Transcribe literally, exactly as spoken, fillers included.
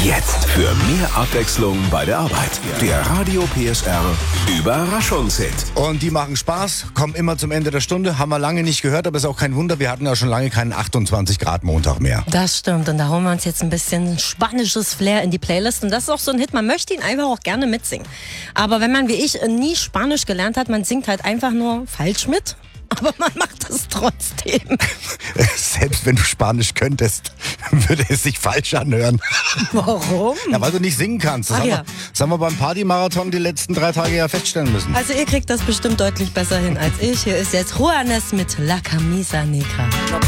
Jetzt für mehr Abwechslung bei der Arbeit. Der Radio P S R Überraschungshit. Und die machen Spaß, kommen immer zum Ende der Stunde. Haben wir lange nicht gehört, aber ist auch kein Wunder. Wir hatten ja schon lange keinen achtundzwanzig Grad Montag mehr. Das stimmt. Und da hauen wir uns jetzt ein bisschen spanisches Flair in die Playlist. Und das ist auch so ein Hit. Man möchte ihn einfach auch gerne mitsingen. Aber wenn man wie ich nie Spanisch gelernt hat, man singt halt einfach nur falsch mit. Aber man macht das trotzdem. Selbst wenn du Spanisch könntest, würde es sich falsch anhören. Warum? Ja, weil du nicht singen kannst. Das, Ach haben, ja. wir, das haben wir beim Partymarathon die letzten drei Tage ja feststellen müssen. Also ihr kriegt das bestimmt deutlich besser hin als ich. Hier ist jetzt Juanes mit La Camisa Negra.